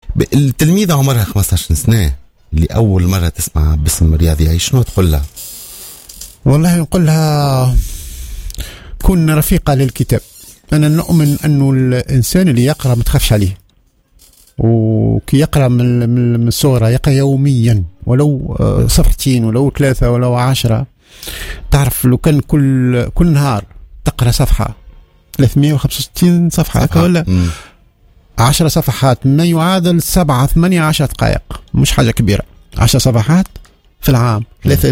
التلميذة عمرها 15 سنة اللي أول مرة تسمع باسم رياض يعيش، شنو تقول لها؟ والله نقول لها كن رفيقة للكتاب. أنا نؤمن أنه الإنسان اللي يقرأ ما تخافش عليه، وكي يقرأ من الصغرى يقرأ يوميا ولو صفحتين ولو 3 ولو 10. تعرف لو كان كل نهار تقرأ صفحة 365 صفحة ولا 10 صفحات ما يعادل 7-8-10 دقائق، مش حاجة كبيرة. 10 صفحات في العام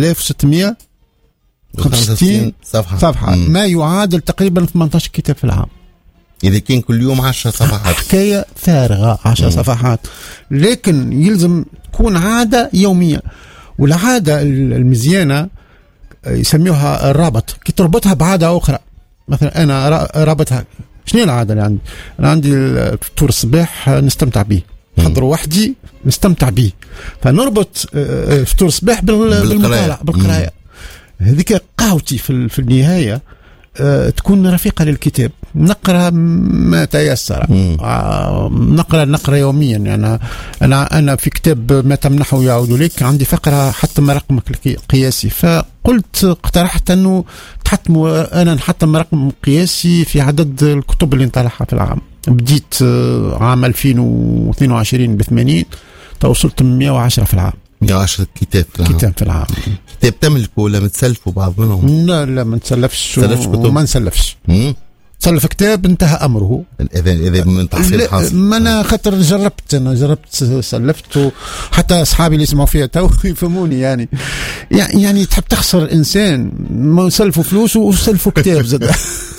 3665 صفحة ما يعادل تقريبا 18 كتاب في العام. إذا كان كل يوم 10 صفحات حكاية فارغة 10 صفحات، لكن يلزم تكون عادة يومية. والعادة المزيانة يسميوها الرابط، كي تربطها بعادة أخرى. مثلا أنا رابطها، شنو العادة اللي عندي؟ أنا عندي فطور الصباح نستمتع به، نحضر وحدي نستمتع به، فنربط فطور الصباح بالمطالعة بالقراءة. هذيك قهوتي في النهاية تكون رفيقة للكتاب. نقرأ ما تيسر، نقرأ يوميا. يعني أنا في كتاب ما تمنحه يعود لك عندي فقرة حتى رقمك القياسي، فقلت اقترحت أنه أنا نحطم رقم قياسي في عدد الكتب اللي نطلعها في العام. بديت عام 2022 ب80، توصلت 110 في العام. 110 كتاب في العام. كتاب تملكه ولا متسلفوا بعض منهم؟ لا ما نتسلفش وما نسلفش. تسلف كتاب انتهى أمره إذا من تحصيل حاصل. ما أنا خاطر جربت سلفت، حتى أصحابي اللي يسمعوا فيها تو يفهموني. يعني تحب تخسر إنسان ما يسلفوا فلوس ويسلفوا كتاب زاد.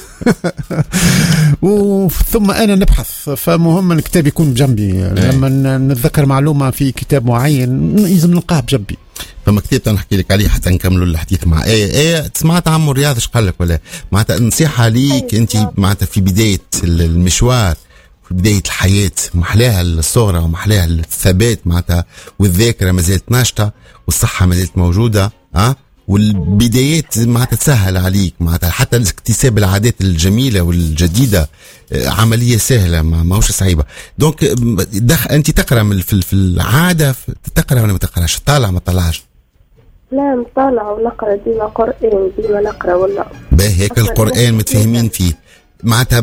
ثم أنا نبحث، فمهم الكتاب يكون بجنبي. لما نتذكر معلومة في كتاب معين لازم نلقاه بجنبي. فما كتاب نحكي لك عليه حتى نكملوا الحديث مع ايه سمعت عمو رياض ايش قال لك؟ ولا معناتها نصيحة ليك انت معناتها في بداية المشوار، في بداية الحياة، محلاها الصغرى ومحلاها الثبات معناتها، والذاكرة ما زالت ناشطة والصحة ما زالت موجودة، والبدايات معناتها تسهل عليك، معناتها حتى اكتساب العادات الجميلة والجديدة عملية سهلة ما هوش صعيبة. دونك انت تقرأ في العادة، تقرأ ولا ما تقرأش؟ طالع ما طلعش؟ لا نطالع ونقرأ ديما قرآن، ديما نقرأ والله. باهي هيك القرآن متفاهمين فيه معناتها.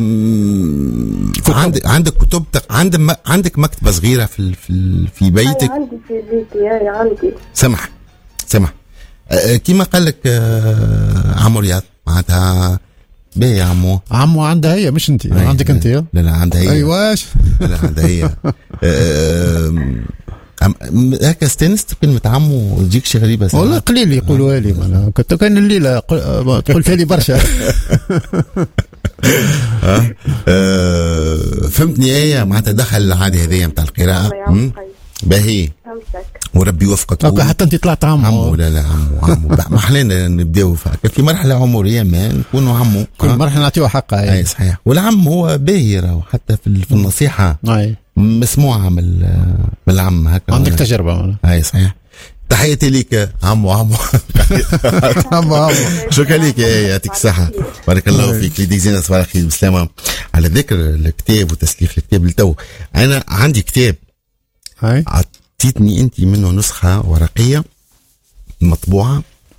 عندك كتب، عندك مكتبة صغيرة في بيتك؟ عندي في بيتي، عندي. سمح كيما قال لك عمو رياض معناتها باهي. عمو عندها هي مش انت عندك انت؟ لا عندها هي. ايواش لا عندها هي. هيك استنست كلمة عمو تجيك شي غريبة والله قليل يقولوا لي. انا كنت كان الليلة قلت لي برشا. فهمتني ايه معناتها دخل العادة هذه متاع القراءة. باهي وربي يوفقك. حتى انت طلعت عمو. لا عمو ما احلانا نبداو في مرحله عمريه ما نكونوا عمو، كل مرحله نعطيوه حقها. اي صحيح. والعم هو باهر وحتى في النصيحه مسموعه من العم هكا. عندك تجربه. اي صحيح. تحياتي ليك عمو. شكرا لك يعطيك الصحه، بارك الله فيك. ليديك زينة صباح الخير بالسلامه. على ذكر الكتاب وتسليف الكتاب للتو، انا عندي كتاب عطيتني انت منه نسخة ورقية مطبوعة،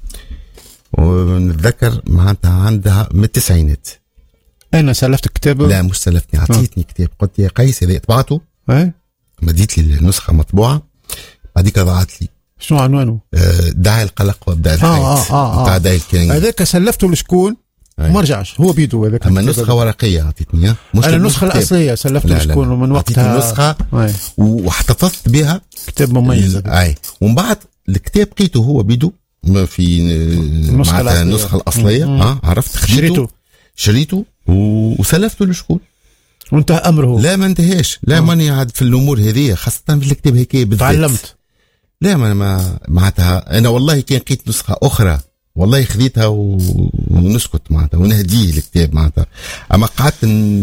ونتذكر معناتها عندها من التسعينات. انا سلفت كتاب؟ لا مش سلفتني، عطيتني كتاب. قلت يا قيس اذا طبعته مديت لي النسخة مطبوعة، بعديك ضاعت لي. شنو عنوانه؟ داعي القلق وابداع الحياة بتاع داعي الكينج. هذاك سلفته لشكون؟ ما رجعش هو بيدو هذاك. اما نسخه ورقيه عطيتني مش انا النسخه الاصليه سلفته لشكون من وقتها نسخه واحتفظت بها. كتاب مميز. ومن بعد الكتاب لقيته هو بيدو في النسخه الاصليه. عرفت شريته وسلفته لشكون. وانتهى امره؟ لا ما انتهاش. لا ماني قاعد في الامور هذه، خاصه في الكتاب هيك تعلمت. لا ما معناتها انا والله كان لقيت نسخه اخرى والله خذيتها ونسكت معناتها ونهديه الكتاب معناتها. اما قعدت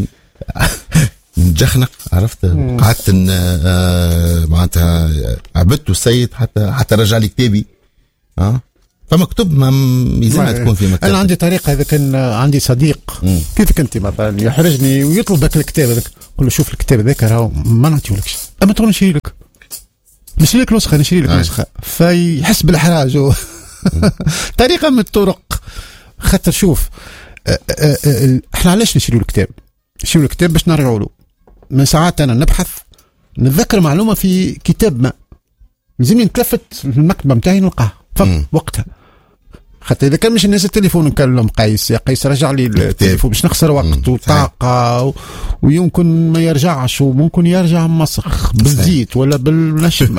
نجخنق، عرفت، قعدت معناتها عبدت السيد حتى رجع لي كتابي. فما كتب ما يلزمها تكون في مكتبة. انا عندي طريقه، اذا كان عندي صديق كيفك انت مثلا يحرجني ويطلبك الكتاب هذاك، قول له شوف الكتاب هذاك راهو ما نعطيهولكش، اما تقول نشري لك نسخه، نشري لك نسخه، فيحس بالاحراج طريقه من الطرق. خاطر شوف احنا علاش نشريو الكتاب؟ نشريو الكتاب باش نرجعوا له. من ساعات انا نبحث نتذكر معلومه في كتاب ما، لازمني نتلفت في المكتبه نتاعي نلقاها وقتها. حتى اذا كان مش الناس التليفون نكلم قيس، يا قيس رجع لي التليفون باش نخسر وقت وطاقه ويمكن ما يرجعش، وممكن يرجع مسخ بالزيت ولا بالنشم.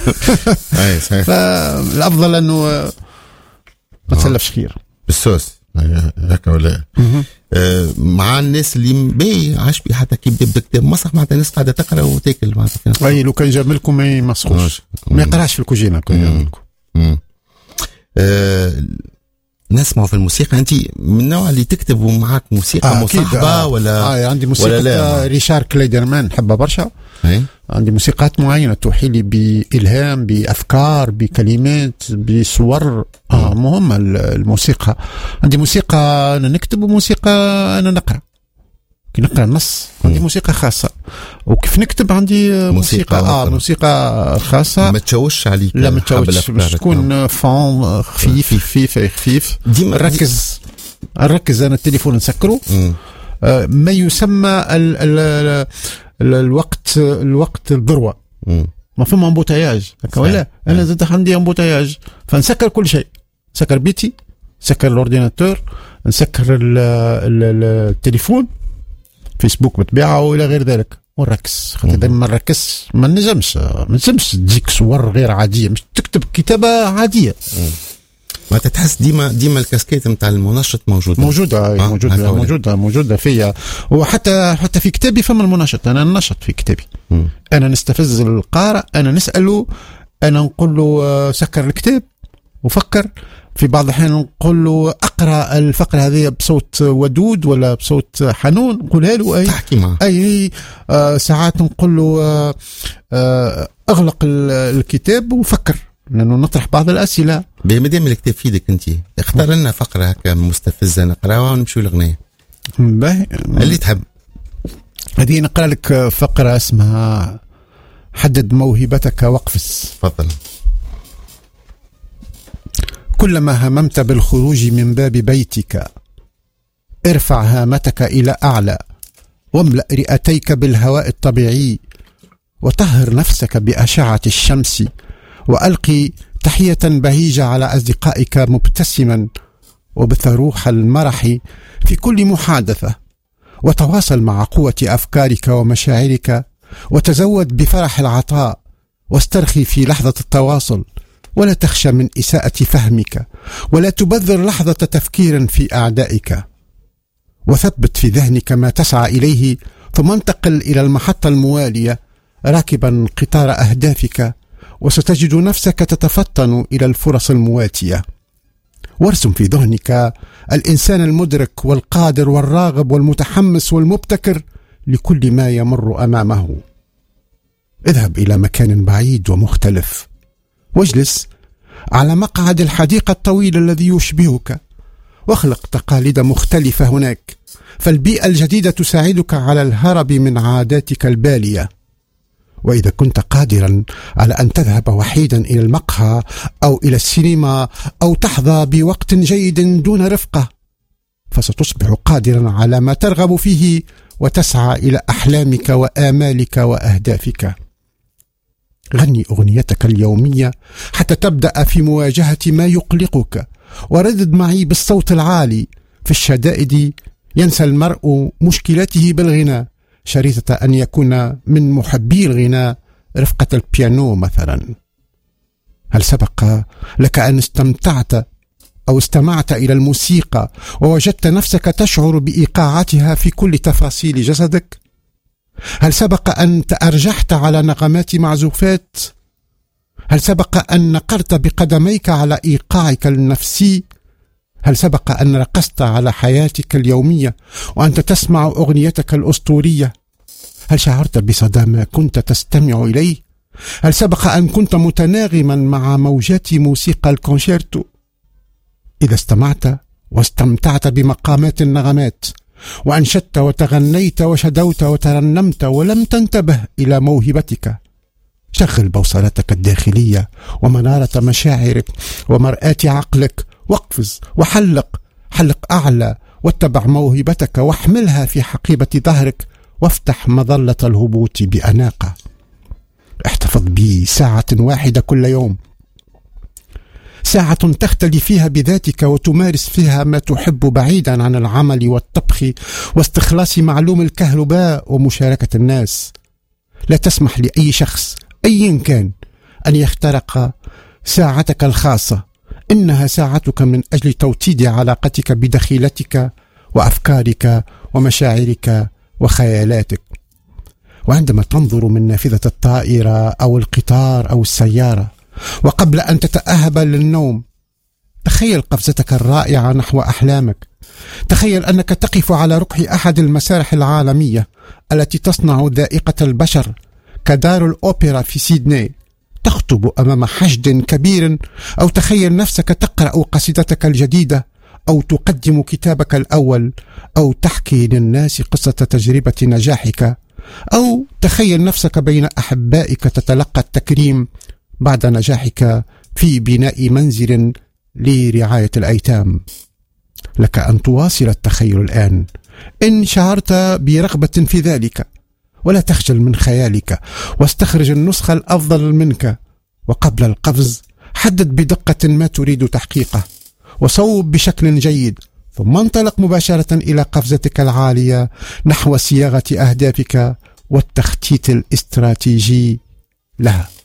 فالافضل انه ما تسلفش خير بالسوس هكا ولا مع الناس اللي بي عاش بي حتى كي بدا كتاب مسخ معناتها الناس قاعده تقرا وتاكل معناتها. اي لو كان جاب لكم ما يمسخوش، ما يقراش في الكوجينه كان جاب لكم. نسمع في الموسيقى، انت من النوع اللي تكتب ومعك موسيقى مصاحبه ولا عندي موسيقى ريشارد كليدرمان نحبها برشا. عندي موسيقات معينه توحي لي بإلهام، بأفكار، بكلمات، بصور مهمه الموسيقى. عندي موسيقى انا نكتب وموسيقى انا نقرا، كي نقرا النص عندي موسيقى خاصه، وكيف نكتب عندي موسيقى خاصه. ما تشوش عليك؟ لا ما تشوش، باش تكون فون خفيف نركز انا التليفون نسكره. ما يسمى الوقت الذروه، ما فما امبوتاياج هكا ولا انا زاد عندي امبوتاياج، فنسكر كل شيء، نسكر بيتي، نسكر الاورديناتور، نسكر التليفون، فيسبوك بتبيعه والى غير ذلك، ونركز. خاطر دائما ما نركزش ما نجمش تجيك صور غير عاديه، مش تكتب كتابه عاديه. ما تتحس ديما الكاسكيت نتاع المنشط موجوده فيا، وحتى في كتابي فما المنشط. انا ننشط في كتابي، انا نستفز القارئ، انا نساله، انا نقول له سكر الكتاب وفكر. في بعض الأحيان نقول له أقرأ الفقرة هذه بصوت ودود ولا بصوت حنون، نقولها له. تحكي معه. ساعات نقول له أغلق الكتاب وفكر، لأنه نطرح بعض الأسئلة. مادام الكتاب في يدك أنت، اختار لنا فقرة هكا مستفزة نقراها ونمشي للغنية. اللي تحب. هذه نقرأ لك فقرة اسمها حدد موهبتك واقفز. تفضل. كلما هممت بالخروج من باب بيتك ارفع هامتك إلى أعلى، واملأ رئتيك بالهواء الطبيعي، وطهر نفسك بأشعة الشمس، وألقي تحية بهيجة على أصدقائك مبتسما، وبث روح المرح في كل محادثة، وتواصل مع قوة أفكارك ومشاعرك، وتزود بفرح العطاء، واسترخي في لحظة التواصل، ولا تخشى من إساءة فهمك، ولا تبذر لحظة تفكير في أعدائك، وثبت في ذهنك ما تسعى إليه، ثم انتقل إلى المحطة الموالية راكبا قطار أهدافك، وستجد نفسك تتفطن إلى الفرص المواتية. وارسم في ذهنك الإنسان المدرك والقادر والراغب والمتحمس والمبتكر لكل ما يمر أمامه. اذهب إلى مكان بعيد ومختلف، واجلس على مقعد الحديقة الطويل الذي يشبهك، واخلق تقاليد مختلفة هناك، فالبيئة الجديدة تساعدك على الهرب من عاداتك البالية. وإذا كنت قادرا على أن تذهب وحيدا إلى المقهى أو إلى السينما أو تحظى بوقت جيد دون رفقة، فستصبح قادرا على ما ترغب فيه وتسعى إلى أحلامك وآمالك وأهدافك. غني أغنيتك اليومية حتى تبدأ في مواجهة ما يقلقك، وردد معي بالصوت العالي. في الشدائد ينسى المرء مشكلته بالغناء، شريطة أن يكون من محبي الغناء رفقة البيانو مثلا. هل سبق لك أن استمعت إلى الموسيقى ووجدت نفسك تشعر بإيقاعاتها في كل تفاصيل جسدك؟ هل سبق أن تأرجحت على نغمات معزوفات؟ هل سبق أن نقرت بقدميك على إيقاعك النفسي؟ هل سبق أن رقصت على حياتك اليومية وأنت تسمع أغنيتك الأسطورية؟ هل شعرت بصدى ما كنت تستمع إليه؟ هل سبق أن كنت متناغما مع موجات موسيقى الكونشيرتو؟ إذا استمعت واستمتعت بمقامات النغمات، وأنشدت وتغنيت وشدوت وترنمت ولم تنتبه إلى موهبتك، شغل بوصلتك الداخلية ومنارة مشاعرك ومرآة عقلك، واقفز وحلق أعلى، واتبع موهبتك واحملها في حقيبة ظهرك، وافتح مظلة الهبوط بأناقة. احتفظ بساعة واحدة كل يوم، ساعة تختلي فيها بذاتك وتمارس فيها ما تحب، بعيدا عن العمل والطبخ واستخلاص معلوم الكهرباء ومشاركة الناس. لا تسمح لأي شخص أيا كان أن يخترق ساعتك الخاصة، إنها ساعتك من أجل توطيد علاقتك بدخيلتك وأفكارك ومشاعرك وخيالاتك. وعندما تنظر من نافذة الطائرة أو القطار أو السيارة، وقبل أن تتأهب للنوم، تخيل قفزتك الرائعة نحو أحلامك. تخيل أنك تقف على ركح أحد المسارح العالمية التي تصنع ذائقة البشر كدار الأوبرا في سيدني، تخطب أمام حشد كبير، أو تخيل نفسك تقرأ قصيدتك الجديدة، أو تقدم كتابك الأول، أو تحكي للناس قصة تجربة نجاحك، أو تخيل نفسك بين أحبائك تتلقى التكريم بعد نجاحك في بناء منزل لرعاية الأيتام. لك أن تواصل التخيل الآن إن شعرت برغبة في ذلك، ولا تخجل من خيالك، واستخرج النسخة الأفضل منك. وقبل القفز حدد بدقة ما تريد تحقيقه، وصوب بشكل جيد، ثم انطلق مباشرة إلى قفزتك العالية نحو صياغة أهدافك والتخطيط الاستراتيجي لها.